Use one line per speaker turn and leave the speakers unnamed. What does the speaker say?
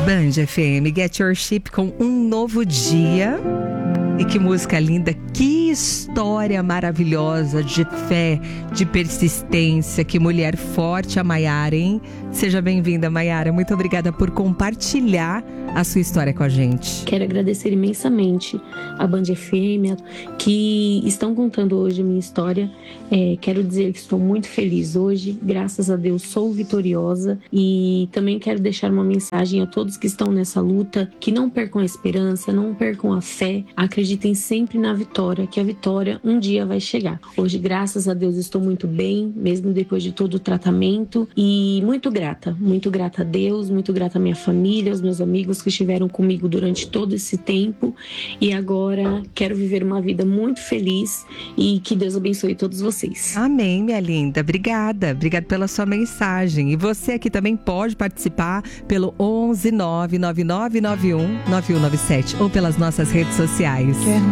Band FM, Get Your Ship com Um Novo Dia. E que música linda, que história maravilhosa de fé, de persistência, que mulher forte a Maiara, hein? Seja bem-vinda, Maiara. Muito obrigada por compartilhar a sua história com a gente.
Quero agradecer imensamente a Band FM, que estão contando hoje a minha história. Quero dizer que estou muito feliz hoje, graças a Deus sou vitoriosa, e também quero deixar uma mensagem a todos que estão nessa luta, que não percam a esperança, não percam a fé, acreditem sempre na vitória, que a vitória um dia vai chegar. Hoje, graças a Deus, estou muito bem, mesmo depois de todo o tratamento, e muito grata a Deus, muito grata à minha família, aos meus amigos que estiveram comigo durante todo esse tempo, e agora quero viver uma vida muito feliz e que Deus abençoe todos vocês.
Amém, minha linda. Obrigada pela sua mensagem. E você aqui também pode participar pelo 11 99991 9197 ou pelas nossas redes sociais.